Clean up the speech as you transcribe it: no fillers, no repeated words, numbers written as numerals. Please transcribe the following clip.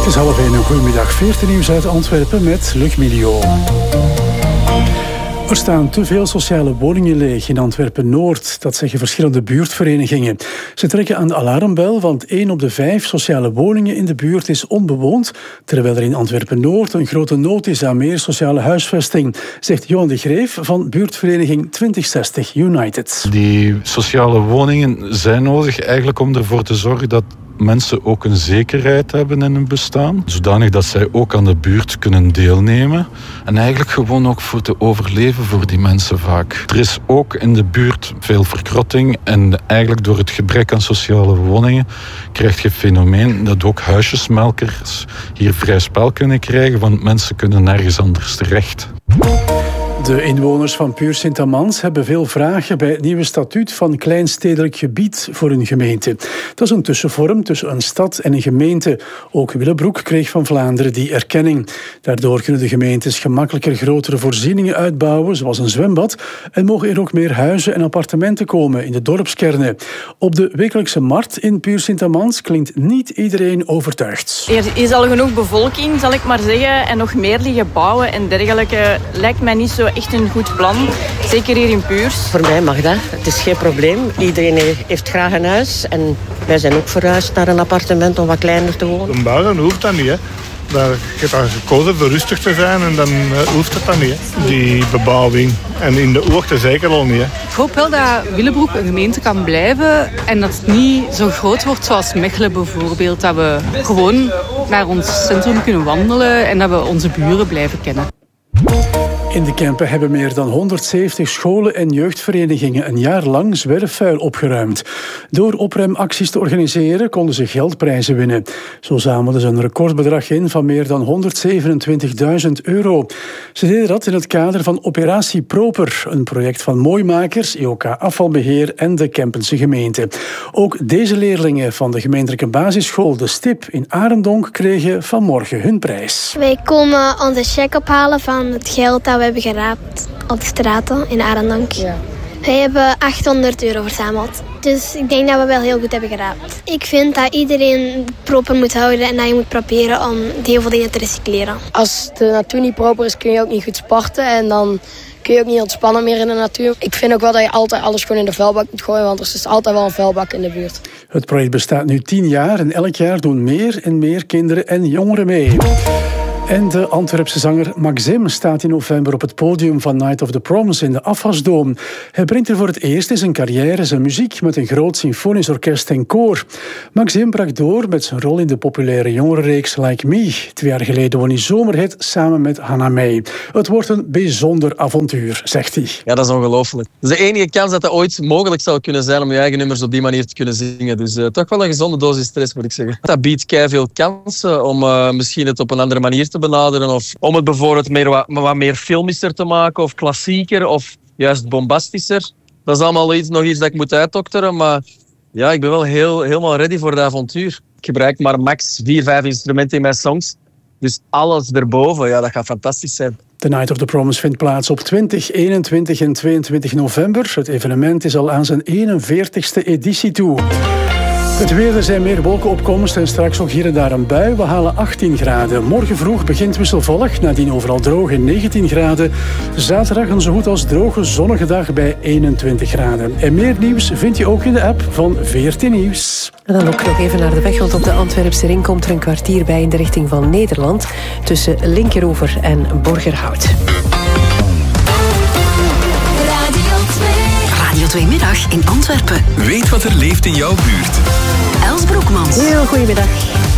Het is 12:30. Goedemiddag. 14 nieuws uit Antwerpen met Luc Milio. Er staan te veel sociale woningen leeg in Antwerpen-Noord. Dat zeggen verschillende buurtverenigingen. Ze trekken aan de alarmbel, want 1 op de 5 sociale woningen in de buurt is onbewoond, terwijl er in Antwerpen-Noord een grote nood is aan meer sociale huisvesting, zegt Johan de Greef van buurtvereniging 2060 United. Die sociale woningen zijn nodig eigenlijk om ervoor te zorgen dat mensen ook een zekerheid hebben in hun bestaan, zodanig dat zij ook aan de buurt kunnen deelnemen. En eigenlijk gewoon ook voor te overleven voor die mensen vaak. Er is ook in de buurt veel verkrotting en eigenlijk door het gebrek aan sociale woningen krijg je het fenomeen dat ook huisjesmelkers hier vrij spel kunnen krijgen, want mensen kunnen nergens anders terecht. De inwoners van Puur Sint-Amans hebben veel vragen bij het nieuwe statuut van kleinstedelijk gebied voor hun gemeente. Dat is een tussenvorm tussen een stad en een gemeente. Ook Willebroek kreeg van Vlaanderen die erkenning. Daardoor kunnen de gemeentes gemakkelijker grotere voorzieningen uitbouwen, zoals een zwembad, en mogen er ook meer huizen en appartementen komen in de dorpskernen. Op de wekelijkse markt in Puur Sint-Amans klinkt niet iedereen overtuigd. Er is al genoeg bevolking, zal ik maar zeggen, en nog meer liggen bouwen en dergelijke lijkt mij niet zo echt een goed plan. Zeker hier in Puurs. Voor mij mag dat. Het is geen probleem. Iedereen heeft graag een huis. En wij zijn ook verhuisd naar een appartement om wat kleiner te wonen. Een bouw, dan hoeft dat niet. Hè. Je hebt dan gekozen voor rustig te zijn en dan hoeft het dan niet. Hè. Die bebouwing. En in de oorten zeker al niet. Hè. Ik hoop wel dat Willebroek een gemeente kan blijven en dat het niet zo groot wordt zoals Mechelen bijvoorbeeld. Dat we gewoon naar ons centrum kunnen wandelen en dat we onze buren blijven kennen. In de Kempen hebben meer dan 170 scholen en jeugdverenigingen een jaar lang zwerfvuil opgeruimd. Door opruimacties te organiseren konden ze geldprijzen winnen. Zo zamelden ze een recordbedrag in van meer dan €127.000. Ze deden dat in het kader van Operatie Proper, een project van Mooimakers, EOK Afvalbeheer en de Kempense gemeente. Ook deze leerlingen van de gemeentelijke basisschool De Stip in Arendonk kregen vanmorgen hun prijs. Wij komen onze cheque ophalen van het geld dat we hebben geraapt op de straten in Arendonk. Ja. Wij hebben €800 verzameld. Dus ik denk dat we wel heel goed hebben geraapt. Ik vind dat iedereen proper moet houden en dat je moet proberen om heel veel dingen te recycleren. Als de natuur niet proper is, kun je ook niet goed sporten en dan kun je ook niet ontspannen meer in de natuur. Ik vind ook wel dat je altijd alles gewoon in de vuilbak moet gooien, want er is altijd wel een vuilbak in de buurt. Het project bestaat nu 10 jaar en elk jaar doen meer en meer kinderen en jongeren mee. En de Antwerpse zanger Maxim staat in november op het podium van Night of the Proms in de Afwasdoom. Hij brengt er voor het eerst in zijn carrière zijn muziek met een groot symfonisch orkest en koor. Maxim brak door met zijn rol in de populaire jongerenreeks Like Me. 2 jaar geleden won hij zomerhit samen met Hannah May. Het wordt een bijzonder avontuur, zegt hij. Ja, dat is ongelooflijk. Het is de enige kans dat het ooit mogelijk zou kunnen zijn om je eigen nummers op die manier te kunnen zingen. Dus toch wel een gezonde dosis stress, moet ik zeggen. Dat biedt keiveel kansen om misschien het op een andere manier te benaderen of om het bijvoorbeeld wat meer filmischer te maken of klassieker of juist bombastischer. Dat is allemaal nog iets dat ik moet uitdokteren, maar ja, ik ben wel helemaal ready voor de avontuur. Ik gebruik maar max 4-5 instrumenten in mijn songs, dus alles erboven, ja, dat gaat fantastisch zijn. The Night of the Proms vindt plaats op 20, 21 en 22 november. Het evenement is al aan zijn 41ste editie toe. Het weer, er zijn meer wolkenopkomst en straks ook hier en daar een bui. We halen 18 graden. Morgen vroeg begint wisselvallig, nadien overal droog en 19 graden. Zaterdag een zo goed als droge zonnige dag bij 21 graden. En meer nieuws vind je ook in de app van 14 Nieuws. En dan ook nog even naar de weg, want op de Antwerpse ring komt er een kwartier bij in de richting van Nederland, tussen Linkeroever en Borgerhout. Radio 2 Middag in Antwerpen. Weet wat er leeft in jouw buurt. Els Broekmans. Heel goedemiddag.